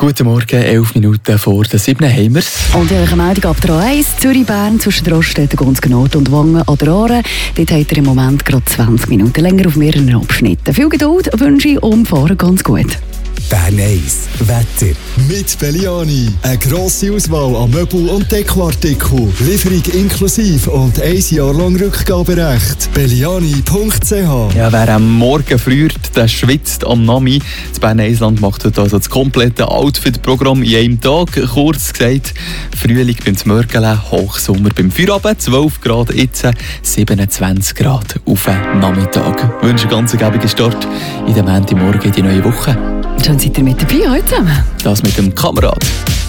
Guten Morgen, 11 Minuten vor der 7 haben wir es. Und eine Meldung ab der A1, Zürich-Bern zwischen der Raststätte Gunzgen-Nord und Wangen an der Aare. Dort habt ihr im Moment gerade 20 Minuten länger auf mehreren Abschnitten. Viel Geduld wünsche ich und fahren ganz gut. Bern 1, Wetter. Mit Belliani. Eine grosse Auswahl an Möbel- und Dekoartikeln. Lieferung inklusive und 1 Jahr lang Rückgaberecht. Belliani.ch. Ja, wer am Morgen friert, der schwitzt am Nami. Das Bern Island macht heute also das komplette Outfit-Programm in einem Tag. Kurz gesagt, Frühling beim Zmörgele, Hochsommer beim Feierabend, 12 Grad jetzt, 27 Grad auf den Nachmittag. Ich wünsche einen ganz gäbigen Start in den Montagmorgen in die neue Woche. Schon seid ihr mit dabei heute zusammen? Das mit dem Kamerad.